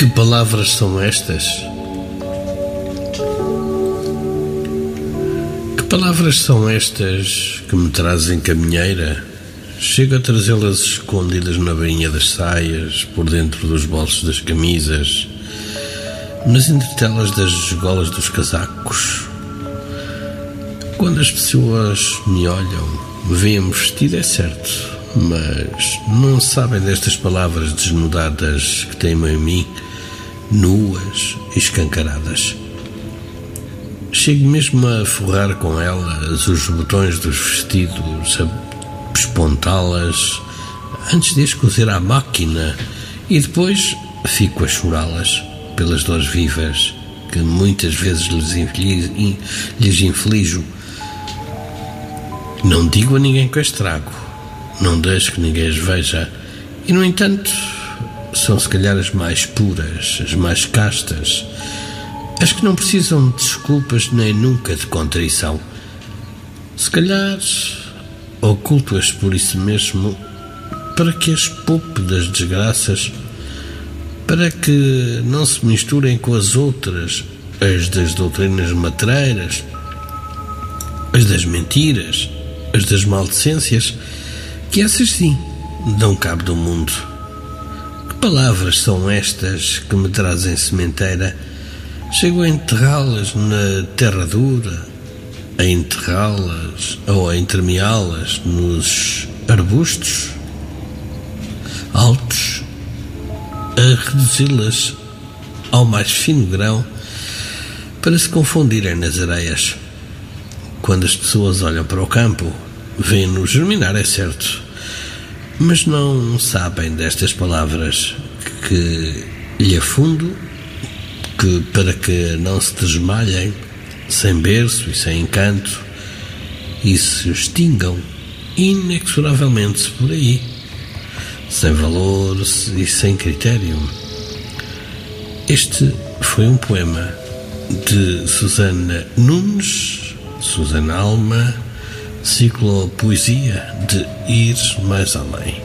Que palavras são estas? Que palavras são estas que me trazem caminheira? Chego a trazê-las escondidas na bainha das saias, por dentro dos bolsos das camisas, nas entretelas das golas dos casacos. Quando as pessoas me olham, veem-me vestido, é certo, mas não sabem destas palavras desnudadas que teimam em mim, nuas e escancaradas. Chego mesmo a forrar com elas os botões dos vestidos, a pespontá-las antes de as cozer à máquina, e depois fico a chorá-las pelas dores vivas que muitas vezes lhes inflijo. Não digo a ninguém que as trago, não deixo que ninguém as veja, e no entanto são se calhar as mais puras, as mais castas, as que não precisam de desculpas nem nunca de contrição. Se calhar oculto-as por isso mesmo, para que as poupe das desgraças, para que não se misturem com as outras, as das doutrinas matreiras, as das mentiras, as das maldicências, que essas sim dão cabo do mundo. Que palavras são estas que me trazem sementeira? Chego a enterrá-las na terra dura, a enterrá-las ou a entremeá-las nos arbustos altos, a reduzi-las ao mais fino grão para se confundirem nas areias. Quando as pessoas olham para o campo, veem-no germinar, é certo, mas não sabem destas palavras que lhe afundo, que para que não se desmalhem sem berço e sem encanto e se extingam inexoravelmente por aí, sem valor e sem critério. Este foi um poema de Susana Nunes, Susana Alma, ciclo Poesia de Ir Mais Além.